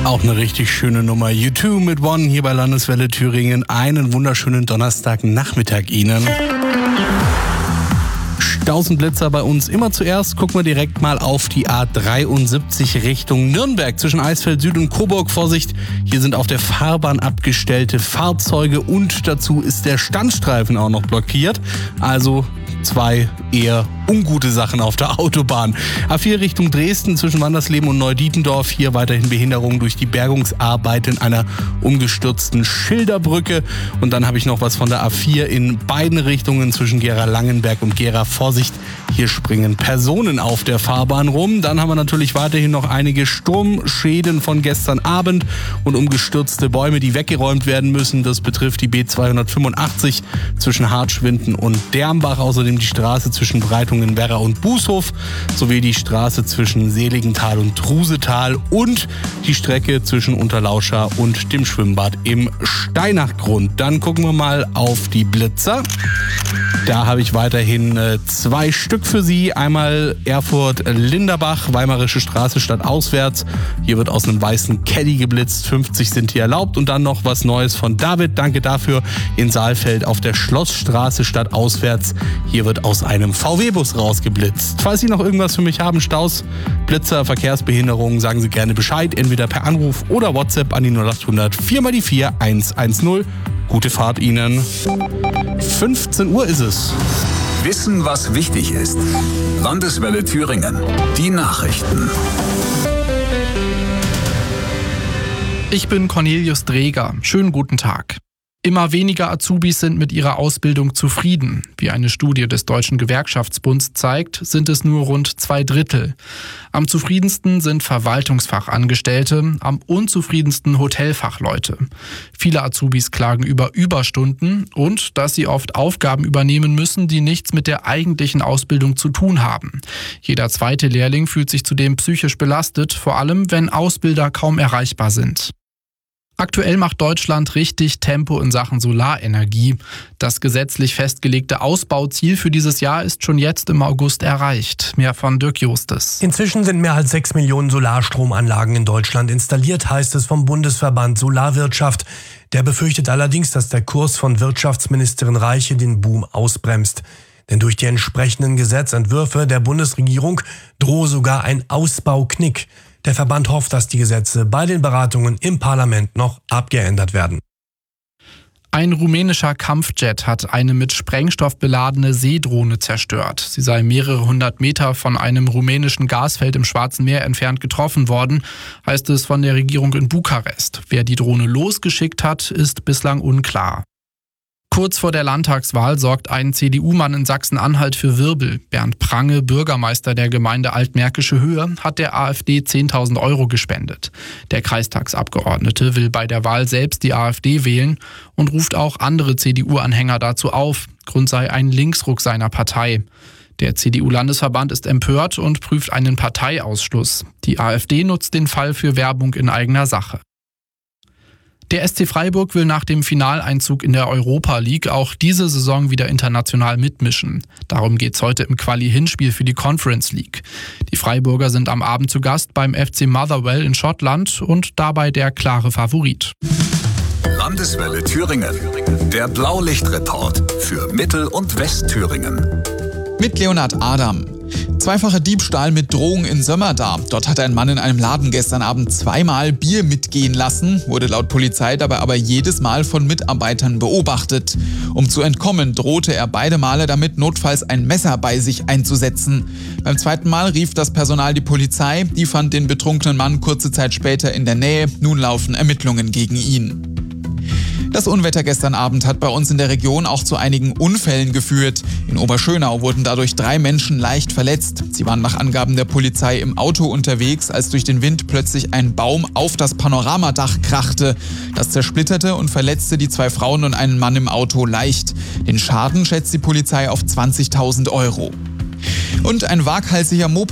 Auch eine richtig schöne Nummer. U2 mit One hier bei Landeswelle Thüringen. Einen wunderschönen Donnerstagnachmittag Ihnen. Staus und Blitzer bei uns immer zuerst. Gucken wir direkt mal auf die A73 Richtung Nürnberg zwischen Eisfeld Süd und Coburg. Vorsicht, hier sind auf der Fahrbahn abgestellte Fahrzeuge und dazu ist der Standstreifen auch noch blockiert. Also zwei eher ungute Sachen auf der Autobahn. A4 Richtung Dresden zwischen Wandersleben und Neudietendorf. Hier weiterhin Behinderung durch die Bergungsarbeiten einer umgestürzten Schilderbrücke. Und dann habe ich noch was von der A4 in beiden Richtungen zwischen Gera-Langenberg und Gera. Vorsicht, hier springen Personen auf der Fahrbahn rum. Dann haben wir natürlich weiterhin noch einige Sturmschäden von gestern Abend und umgestürzte Bäume, die weggeräumt werden müssen. Das betrifft die B285 zwischen Hartschwinden und Dermbach. Außerdem die Straße zwischen Breitungen-Werra und Bußhof sowie die Straße zwischen Seligenthal und Trusetal und die Strecke zwischen Unterlauscha und dem Schwimmbad im Steinachgrund. Dann gucken wir mal auf die Blitzer. Da habe ich weiterhin 2 Stück für Sie. Einmal Erfurt-Linderbach, Weimarische Straße stadtauswärts. Hier wird aus einem weißen Caddy geblitzt. 50 sind hier erlaubt. Und dann noch was Neues von David. Danke dafür. In Saalfeld auf der Schlossstraße stadtauswärts. Hier wird aus einem VW-Bus rausgeblitzt. Falls Sie noch irgendwas für mich haben, Staus, Blitzer, Verkehrsbehinderungen, sagen Sie gerne Bescheid. Entweder per Anruf oder WhatsApp an die 0800 4x4 110. Gute Fahrt Ihnen. 15 Uhr ist es. Wissen, was wichtig ist. Landeswelle Thüringen. Die Nachrichten. Ich bin Cornelius Dreger. Schönen guten Tag. Immer weniger Azubis sind mit ihrer Ausbildung zufrieden. Wie eine Studie des Deutschen Gewerkschaftsbunds zeigt, sind es nur rund 2/3. Am zufriedensten sind Verwaltungsfachangestellte, am unzufriedensten Hotelfachleute. Viele Azubis klagen über Überstunden und dass sie oft Aufgaben übernehmen müssen, die nichts mit der eigentlichen Ausbildung zu tun haben. Jeder zweite Lehrling fühlt sich zudem psychisch belastet, vor allem wenn Ausbilder kaum erreichbar sind. Aktuell macht Deutschland richtig Tempo in Sachen Solarenergie. Das gesetzlich festgelegte Ausbauziel für dieses Jahr ist schon jetzt im August erreicht. Mehr von Dirk Justes. Inzwischen sind mehr als 6 Millionen Solarstromanlagen in Deutschland installiert, heißt es vom Bundesverband Solarwirtschaft. Der befürchtet allerdings, dass der Kurs von Wirtschaftsministerin Reiche den Boom ausbremst. Denn durch die entsprechenden Gesetzentwürfe der Bundesregierung drohe sogar ein Ausbauknick. Der Verband hofft, dass die Gesetze bei den Beratungen im Parlament noch abgeändert werden. Ein rumänischer Kampfjet hat eine mit Sprengstoff beladene Seedrohne zerstört. Sie sei mehrere hundert Meter von einem rumänischen Gasfeld im Schwarzen Meer entfernt getroffen worden, heißt es von der Regierung in Bukarest. Wer die Drohne losgeschickt hat, ist bislang unklar. Kurz vor der Landtagswahl sorgt ein CDU-Mann in Sachsen-Anhalt für Wirbel. Bernd Prange, Bürgermeister der Gemeinde Altmärkische Höhe, hat der AfD 10.000 Euro gespendet. Der Kreistagsabgeordnete will bei der Wahl selbst die AfD wählen und ruft auch andere CDU-Anhänger dazu auf. Grund sei ein Linksruck seiner Partei. Der CDU-Landesverband ist empört und prüft einen Parteiausschluss. Die AfD nutzt den Fall für Werbung in eigener Sache. Der SC Freiburg will nach dem Finaleinzug in der Europa League auch diese Saison wieder international mitmischen. Darum geht's heute im Quali-Hinspiel für die Conference League. Die Freiburger sind am Abend zu Gast beim FC Motherwell in Schottland und dabei der klare Favorit. Landeswelle Thüringen. Der Blaulichtreport für Mittel- und Westthüringen. Mit Leonhard Adam. Zweifacher Diebstahl mit Drohung in Sömmerda. Dort hat ein Mann in einem Laden gestern Abend 2-mal Bier mitgehen lassen, wurde laut Polizei dabei aber jedes Mal von Mitarbeitern beobachtet. Um zu entkommen, drohte er beide Male damit, notfalls ein Messer bei sich einzusetzen. Beim zweiten Mal rief das Personal die Polizei, die fand den betrunkenen Mann kurze Zeit später in der Nähe. Nun laufen Ermittlungen gegen ihn. Das Unwetter gestern Abend hat bei uns in der Region auch zu einigen Unfällen geführt. In Oberschönau wurden dadurch 3 Menschen leicht verletzt. Sie waren nach Angaben der Polizei im Auto unterwegs, als durch den Wind plötzlich ein Baum auf das Panoramadach krachte. Das zersplitterte und verletzte die 2 Frauen und einen Mann im Auto leicht. Den Schaden schätzt die Polizei auf 20.000 Euro. Und ein waghalsiger Moped